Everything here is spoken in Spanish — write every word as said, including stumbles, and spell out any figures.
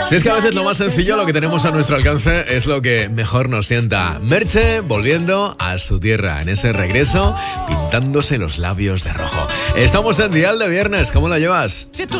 Si es que a veces lo más sencillo, lo que tenemos a nuestro alcance, es lo que mejor nos sienta. Merche volviendo a su tierra, en ese regreso, pintándose los labios de rojo. Estamos en Dial de Viernes, ¿cómo lo llevas? Si tú